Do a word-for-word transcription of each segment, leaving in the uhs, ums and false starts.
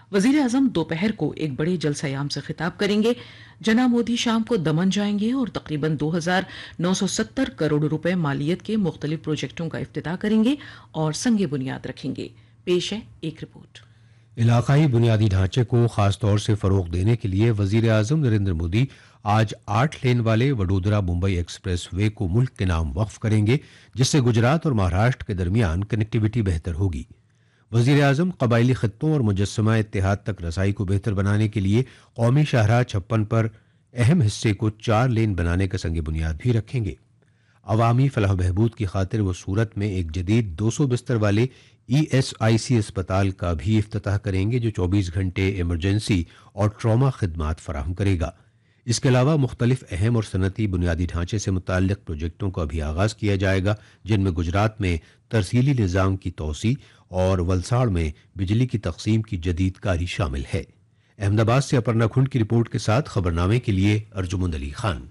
वजीर आजम दोपहर को एक बड़े जलसयाम से खिताब करेंगे। जनाब मोदी शाम को दमन जाएंगे और तकरीबन दो हजार नौ सौ सत्तर करोड़ रुपए मालियत के मुख्तलिफ प्रोजेक्टों का इफ्तिताह करेंगे और संगे बुनियाद रखेंगे। पेश है एक रिपोर्ट। इलाकाई बुनियादी ढांचे को खास तौर से फरोग देने के लिए वजीर आजम नरेंद्र मोदी आज आठ लेन वाले वडोदरा मुंबई एक्सप्रेस वे को मुल्क के नाम वक्फ करेंगे, जिससे गुजरात और महाराष्ट्र के दरमियान कनेक्टिविटी बेहतर होगी। वजीर आजम कबायली खित्तों और मुजस्समा इत्तेहाद तक रसाई को बेहतर बनाने के लिए कौमी शाहराह छप्पन पर अहम हिस्से को चार लेन बनाने का संग बुनियाद भी रखेंगे। अवामी फलाह बहबूद की खातिर वो सूरत में एक जदीद दो सौ बिस्तर वाले ई एस आई सी अस्पताल का भी इफ्तिताह करेंगे, जो चौबीस घंटे इमरजेंसी और ट्रॉमा खिदमात फराहम करेगा। इसके अलावा मुख्तलिफ अहम और सनती बुनियादी ढांचे से मुताल्लिक प्रोजेक्टों का भी आगाज किया जाएगा, जिनमें गुजरात में तरसीली निज़ाम की तोसी और वलसाड़ में बिजली की तकसीम की जदीद कारी शामिल है। अहमदाबाद से अपर्णा खुंड की रिपोर्ट के साथ खबरनामे के लिए अर्जुमुंद अली खान।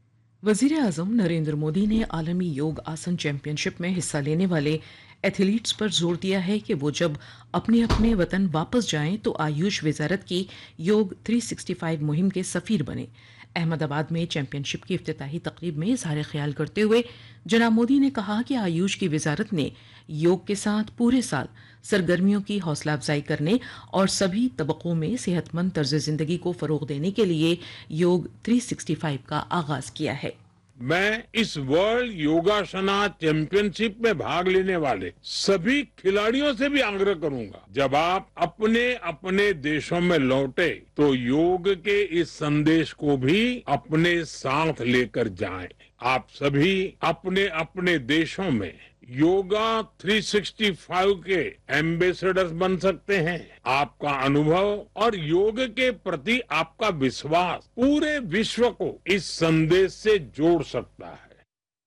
वजीर आजम नरेंद्र मोदी ने आलमी योग आसन चैंपियनशिप में हिस्सा लेने वाले एथलीट्स पर जोर दिया है कि वो जब अपने अपने वतन वापस जाएं तो आयुष वजारत की योग तीन सौ पैंसठ मुहिम के सफीर बने। अहमदाबाद में चैंपियनशिप की इफ्तिताही तकरीब में इजहार ख्याल करते हुए जनाब मोदी ने कहा कि आयुष की वजारत ने योग के साथ पूरे साल सरगर्मियों की हौसला अफजाई करने और सभी तबकों में सेहतमंद तर्ज जिंदगी को फरोग देने के लिए योग तीन सौ पैंसठ का आगाज किया है। मैं इस वर्ल्ड योगासना चैंपियनशिप में भाग लेने वाले सभी खिलाड़ियों से भी आग्रह करूंगा, जब आप अपने अपने देशों में लौटे तो योग के इस संदेश को भी अपने साथ लेकर जाएं। आप सभी अपने अपने देशों में योगा तीन सौ पैंसठ के एम्बेसडर्स बन सकते हैं। आपका अनुभव और योग के प्रति आपका विश्वास पूरे विश्व को इस संदेश से जोड़ सकता है।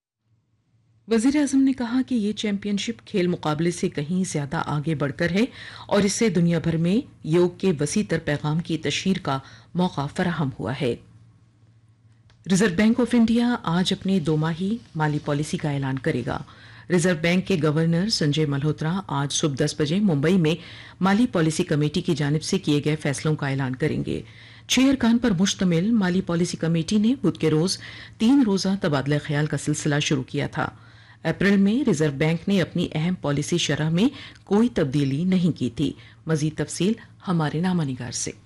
वजीर आजम ने कहा कि ये चैंपियनशिप खेल मुकाबले से कहीं ज्यादा आगे बढ़कर है और इससे दुनिया भर में योग के वसी तर पैगाम की तशहीर का मौका फराहम हुआ है। रिजर्व बैंक ऑफ इंडिया आज अपने दोमाही माली पॉलिसी का ऐलान करेगा। रिजर्व बैंक के गवर्नर संजय मल्होत्रा आज सुबह दस बजे मुंबई में माली पॉलिसी कमेटी की जानिब से किए गए फैसलों का ऐलान करेंगे। छह अरकान पर मुश्तमिल माली पॉलिसी कमेटी ने बुध के रोज तीन रोजा तबादला ख्याल का सिलसिला शुरू किया था। अप्रैल में रिजर्व बैंक ने अपनी अहम पॉलिसी शरह में कोई तब्दीली नहीं की थी। मजीद तफसील हमारे नामानिगार से।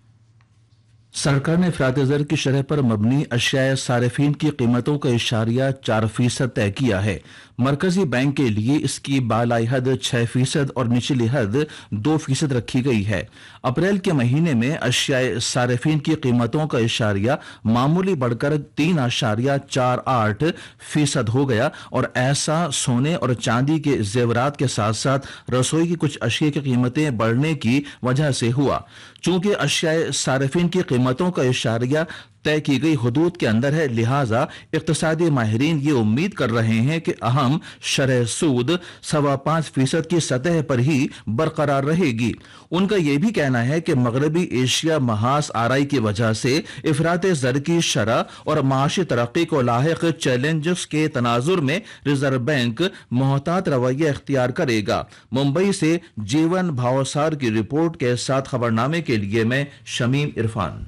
सरकार ने अफरात ज़र की शरह पर मबनी अशियाए सारिफीन की कीमतों का इशारिया चार फीसद तय किया है। मरकजी बैंक के लिए इसकी बालाई हद छह फीसद और निचली हद दो फीसद रखी गई है। अप्रैल के महीने में अशियाए सारिफीन की कीमतों का इशारिया मामूली बढ़कर तीन आशारिया चार आठ फीसद हो गया और ऐसा सोने और चांदी के जेवरात के साथ साथ रसोई की कुछ अशिया की कीमतें बढ़ने की वजह से हुआ। चूंकि अशियाए सारिफीन की कीमतों का इशारिया तय की गई हुदूद के अंदर है, लिहाजा इक्तिसादी माहिरीन ये उम्मीद कर रहे हैं कि अहम शरह सूद सवा पांच फीसद की सतह पर ही बरकरार रहेगी। उनका यह भी कहना है कि मगरबी एशिया महास आराई की वजह से इफरात ज़र की शरह और माशी तरक्की को लाहिक चैलेंजेस के तनाजुर में रिजर्व बैंक मोहतात रवैया इख्तियार करेगा। मुंबई से जीवन भावसार की रिपोर्ट के साथ खबरनामे के लिए मैं शमीम इरफान।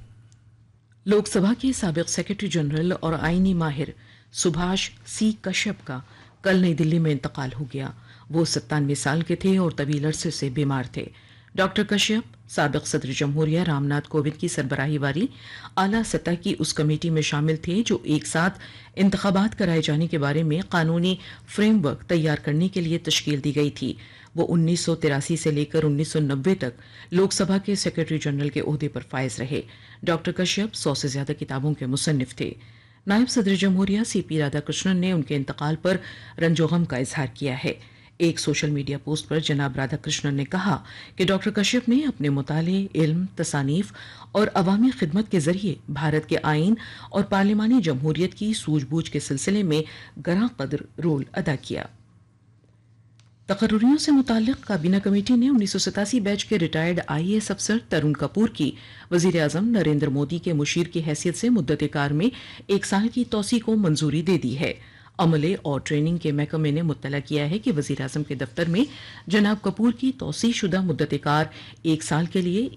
लोकसभा के साबिक सेक्रेटरी जनरल और आईनी माहिर सुभाष सी कश्यप का कल नई दिल्ली में इंतकाल हो गया। वो सत्तानवे साल के थे और तवील अरसे से बीमार थे। डॉक्टर कश्यप साबिक सदर जमहूरिया रामनाथ कोविंद की सरबराही वाली आला सतह की उस कमेटी में शामिल थे जो एक साथ इंतखाबात कराए जाने के बारे में कानूनी फ्रेमवर्क तैयार करने के लिए तश्कील दी गई थी। वो उन्नीस सौ तिरासी से लेकर उन्नीस सौ नब्बे तक लोकसभा के सेक्रेटरी जनरल के ओहदे पर फायज रहे। डॉक्टर कश्यप सौ से ज्यादा किताबों के मुसन्निफ थे। नायब सदर जमहूरिया सी पी राधाकृष्णन ने उनके इंतकाल पर रंजोगम का इजहार किया है। एक सोशल मीडिया पोस्ट पर जनाब राधाकृष्णन ने कहा कि डॉक्टर कश्यप ने अपने मुताले, इल्म, तसानीफ और अवामी खिदमत के जरिए भारत के आइन और पार्लिमानी जमहूरियत की सूझबूझ के सिलसिले में गरां कदर रोल अदा किया। तकर्रुरियों से मुताल्लिक काबीना कमेटी ने उन्नीस सौ सतासी बैच के रिटायर्ड आई ए एस अफसर तरुण कपूर की वजीर आजम नरेंद्र मोदी के मुशीर की हैसियत से मुद्दत कार में एक साल की तोसी को मंजूरी दे दी है। अमले और ट्रेनिंग के महकमे ने मुत्तला किया है कि वजीर आजम के दफ्तर में जनाब कपूर की तोसी शुदा मुद्दत कार एक साल के लिए